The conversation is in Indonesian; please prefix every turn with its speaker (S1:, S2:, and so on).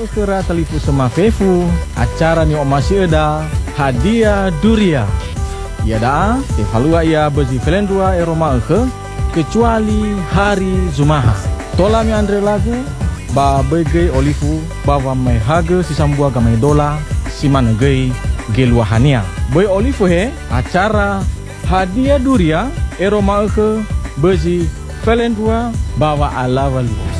S1: kera talifu sama fefu acara ni masih ada hadiah duria. Ya dah, tevalua ia bezi felendua eroma ke kecuali hari Zumaha. Tola mi andre lagu ba bege olifu bawa mai haga si sambua gamai dola si mana gei geluahania. Boy olifu he acara hadiah duria eroma ke bezi felendua bawa ala walu.